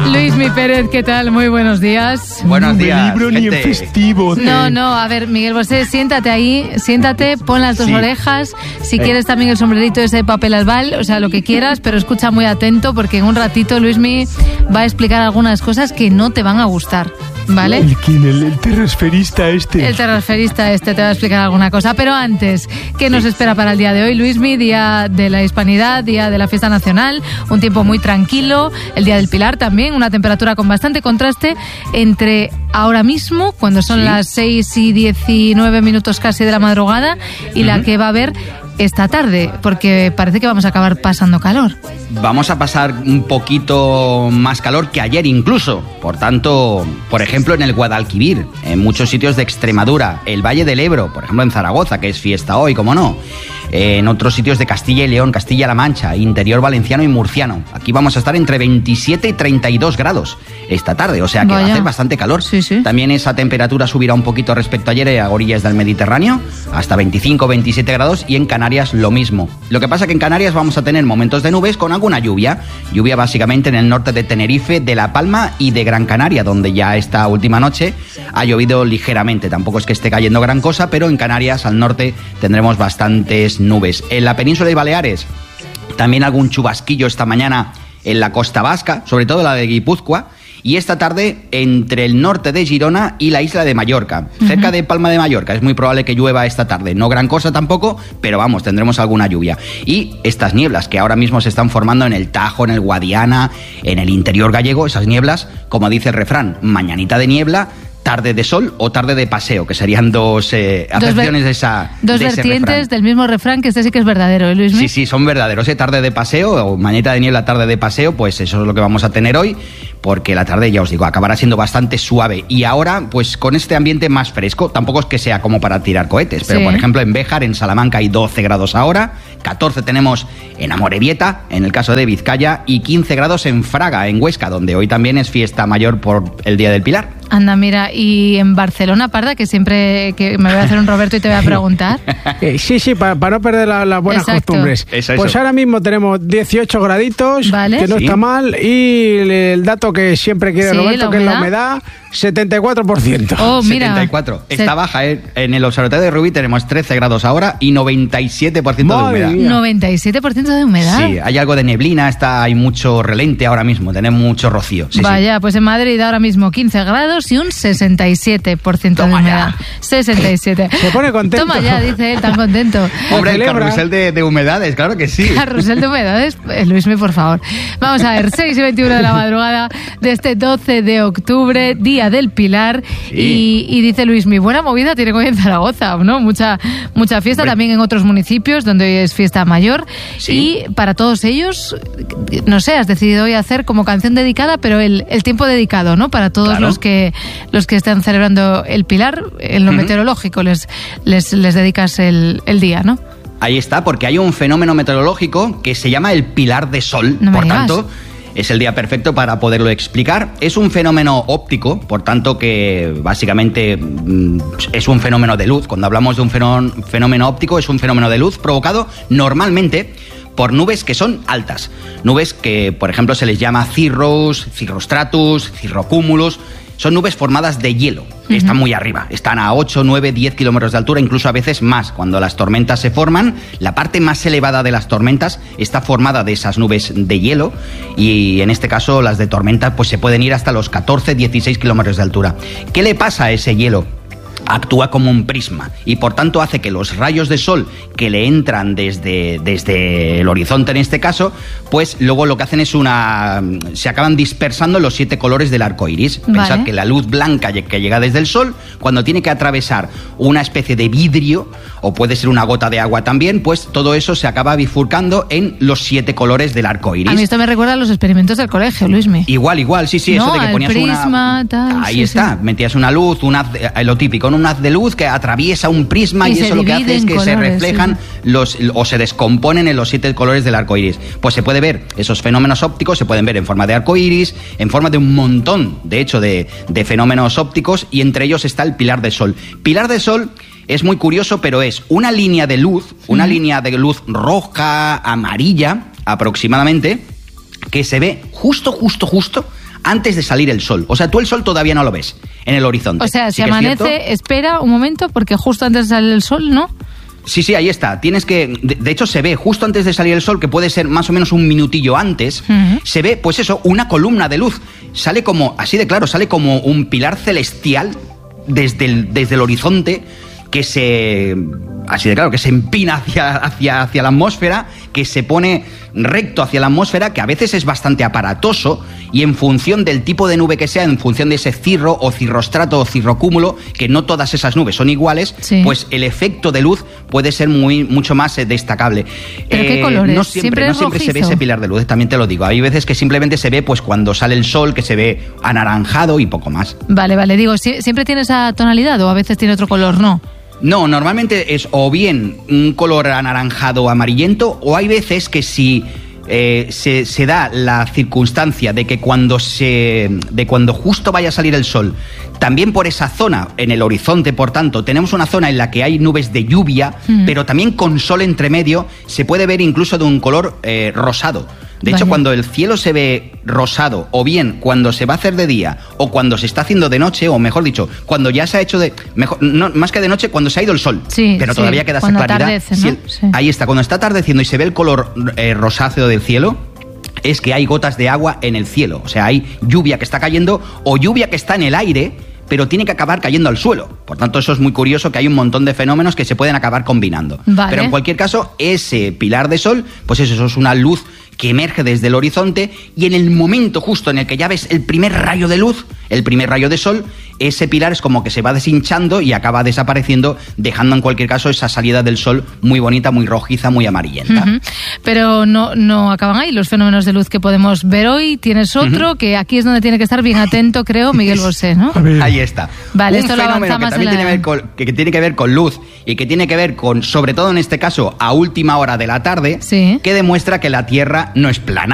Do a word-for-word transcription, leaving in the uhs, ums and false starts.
Luismi Pérez, ¿qué tal? Muy buenos días. Buenos no días, me libro gente. ni en festivo. No, no, a ver, Miguel Bosé, siéntate ahí, siéntate, pon las dos Sí. orejas, si Eh. quieres también el sombrerito ese de papel albal, o sea, lo que quieras, pero escucha muy atento porque en un ratito Luismi va a explicar algunas cosas que no te van a gustar, ¿vale? ¿El quién? El, el terrasferista este. El terrasferista este te va a explicar alguna cosa. Pero antes, ¿qué nos espera para el día de hoy, Luismi? Día de la Hispanidad, día de la fiesta nacional, un tiempo muy tranquilo, el día del Pilar también, una temperatura con bastante contraste entre ahora mismo, cuando son Sí. las seis y diecinueve minutos casi de la madrugada, y la que va a haber esta tarde, porque parece que vamos a acabar pasando calor. Vamos a pasar un poquito más calor que ayer incluso. Por tanto, por ejemplo, en el Guadalquivir, en muchos sitios de Extremadura, el Valle del Ebro, por ejemplo en Zaragoza, que es fiesta hoy, como no. En otros sitios de Castilla y León, Castilla-La Mancha, interior valenciano y murciano. Aquí vamos a estar entre veintisiete y treinta y dos grados esta tarde, o sea que Vaya. va a hacer bastante calor. Sí, sí. También esa temperatura subirá un poquito respecto a ayer a orillas del Mediterráneo, hasta veinticinco o veintisiete grados, y en Canarias lo mismo. Lo que pasa que en Canarias vamos a tener momentos de nubes con alguna lluvia. Lluvia básicamente en el norte de Tenerife, de La Palma y de Gran Canaria, donde ya esta última noche ha llovido ligeramente. Tampoco es que esté cayendo gran cosa, pero en Canarias, al norte, tendremos bastantes nubes. En la península de Baleares, también algún chubasquillo esta mañana en la costa vasca, sobre todo la de Guipúzcoa, y esta tarde entre el norte de Girona y la isla de Mallorca, cerca de Palma de Mallorca. Es muy probable que llueva esta tarde, no gran cosa tampoco, pero vamos, tendremos alguna lluvia. Y estas nieblas que ahora mismo se están formando en el Tajo, en el Guadiana, en el interior gallego, esas nieblas, como dice el refrán, mañanita de niebla, tarde de sol o tarde de paseo, que serían dos eh, acepciones de esa Dos de ese vertientes refrán. del mismo refrán, que este sí que es verdadero, ¿eh, Luismi? Sí, sí, son verdaderos, ¿eh? Tarde de paseo o mañanita de niebla, tarde de paseo, pues eso es lo que vamos a tener hoy, porque la tarde, ya os digo, acabará siendo bastante suave. Y ahora, pues con este ambiente más fresco, tampoco es que sea como para tirar cohetes, pero Sí. por ejemplo en Béjar, en Salamanca, hay doce grados ahora, catorce tenemos en Amorebieta, en el caso de Vizcaya, y quince grados en Fraga, en Huesca, donde hoy también es fiesta mayor por el Día del Pilar. Anda, mira, y en Barcelona, Parda, que siempre que me voy a hacer un Roberto y te voy a preguntar. Eh, sí, sí, para, para no perder la- las buenas Exacto. costumbres. Eso, Pues eso. ahora mismo tenemos dieciocho graditos, Vale. que no Sí. está mal, y el, el dato que siempre quiere Sí, Roberto, la que es la humedad. humedad, setenta y cuatro por ciento. Oh, mira. setenta y cuatro. Está Se- baja, ¿eh? En el observatorio de Rubí tenemos trece grados ahora y noventa y siete por ciento de Madre humedad. mía. noventa y siete por ciento de humedad. Sí, hay algo de neblina, está, hay mucho relente ahora mismo, tenemos mucho rocío. Sí, sí. Vaya, pues en Madrid ahora mismo quince grados y un sesenta y siete por ciento de Toma ya. humedad. sesenta y siete. Se pone contento. Toma ya, dice él, tan contento. Hombre, el celebra. carrusel de, de humedades, claro que sí. Carrusel de humedades, eh, Luismi, por favor. Vamos a ver, seis y veintiuno de la madrugada de este doce de octubre, Día del Pilar. Sí. Y, y dice Luismi, buena movida tiene hoy en Zaragoza, ¿no? Mucha, mucha fiesta, Hombre. también en otros municipios donde hoy es fiesta mayor. Sí. Y para todos ellos, no sé, has decidido hoy hacer como canción dedicada, pero el, el tiempo dedicado, ¿no? Para todos Claro. los que los que están celebrando el Pilar, en lo Ujú. meteorológico les, les, les dedicas el, el día, ¿no? Ahí está, porque hay un fenómeno meteorológico que se llama el Pilar de Sol, No me por digas. tanto, es el día perfecto para poderlo explicar. Es un fenómeno óptico, por tanto que básicamente mm, es un fenómeno de luz. Cuando hablamos de un fenó- fenómeno óptico, es un fenómeno de luz provocado normalmente por nubes que son altas. Nubes que, por ejemplo, se les llama cirrus, cirrostratus, cirrocúmulos. Son nubes formadas de hielo, que están muy arriba, están a ocho, nueve, diez kilómetros de altura, incluso a veces más. Cuando las tormentas se forman, la parte más elevada de las tormentas está formada de esas nubes de hielo, y en este caso las de tormenta pues se pueden ir hasta los catorce, dieciséis kilómetros de altura. ¿Qué le pasa a ese hielo? Actúa como un prisma y por tanto hace que los rayos de sol que le entran desde, desde el horizonte en este caso, pues luego lo que hacen es una... se acaban dispersando los siete colores del arco iris. Vale. Pensad que la luz blanca que llega desde el sol, cuando tiene que atravesar una especie de vidrio, o puede ser una gota de agua también, pues todo eso se acaba bifurcando en los siete colores del arco iris. A mí esto me recuerda a los experimentos del colegio, Luismi. Igual, igual, sí, sí, No, eso de que el ponías prisma, una... tal, Ahí sí, está, sí. metías una luz, un haz, eh, lo típico, ¿no? Un haz de luz que atraviesa un prisma Y y, se eso lo que hace divide es en que se colores, reflejan sí. los o se descomponen en los siete colores del arco iris. Pues se puede ver esos fenómenos ópticos, se pueden ver en forma de arco iris, en forma de un montón, de hecho, de, de fenómenos ópticos, y entre ellos está el pilar de sol. Pilar de sol es muy curioso, pero es una línea de luz, una Mm. línea de luz roja, amarilla, aproximadamente, que se ve justo, justo, justo antes de salir el sol. O sea, tú el sol todavía no lo ves en el horizonte. O sea, si sí amanece, espera un momento, porque justo antes de salir el sol, ¿no? Sí, sí, ahí está. Tienes que... De, de hecho, se ve justo antes de salir el sol, que puede ser más o menos un minutillo antes, uh-huh. se ve, pues eso, una columna de luz. Sale como, así de claro, sale como un pilar celestial desde el, desde el horizonte que se... Así de claro, que se empina hacia, hacia, hacia la atmósfera, que se pone recto hacia la atmósfera, que a veces es bastante aparatoso, y en función del tipo de nube que sea, en función de ese cirro o cirrostrato o cirrocúmulo, que no todas esas nubes son iguales, sí. pues el efecto de luz puede ser muy mucho más eh, destacable. ¿Pero eh, qué colores? No siempre, ¿Siempre, no siempre se ve ese pilar de luz, también te lo digo. Hay veces que simplemente se ve pues cuando sale el sol, que se ve anaranjado y poco más. Vale, vale, digo, ¿siempre tiene esa tonalidad o a veces tiene otro color? No. No, normalmente es o bien un color anaranjado o amarillento, o hay veces que si eh, se, se da la circunstancia de que cuando se, de cuando justo vaya a salir el sol, también por esa zona, en el horizonte, por tanto, tenemos una zona en la que hay nubes de lluvia, mm. pero también con sol entre medio, se puede ver incluso de un color eh, rosado. De hecho, vale. cuando el cielo se ve rosado, o bien cuando se va a hacer de día, o cuando se está haciendo de noche, o mejor dicho, cuando ya se ha hecho de... Mejor, no, más que de noche, cuando se ha ido el sol. Sí, pero sí, todavía queda esa claridad. Atardece, ¿no? Si el, sí. Ahí está, cuando está atardeciendo y se ve el color eh, rosáceo del cielo, es que hay gotas de agua en el cielo. O sea, hay lluvia que está cayendo, o lluvia que está en el aire, pero tiene que acabar cayendo al suelo. Por tanto, eso es muy curioso, que hay un montón de fenómenos que se pueden acabar combinando. Vale. Pero en cualquier caso, ese pilar de sol, pues eso, eso es una luz que emerge desde el horizonte, y en el momento justo en el que ya ves el primer rayo de luz, el primer rayo de sol, ese pilar es como que se va deshinchando y acaba desapareciendo, dejando en cualquier caso esa salida del sol muy bonita, muy rojiza, muy amarillenta. Uh-huh. Pero no, no acaban ahí los fenómenos de luz que podemos ver hoy. Tienes otro, uh-huh. que aquí es donde tiene que estar bien atento, creo, Miguel Bosé, ¿no? Ahí está. Vale, un esto fenómeno lo avanzamos que también en la... tiene, que ver con, que tiene que ver con luz y que tiene que ver con, sobre todo en este caso, a última hora de la tarde, sí. que demuestra que la Tierra no es plana.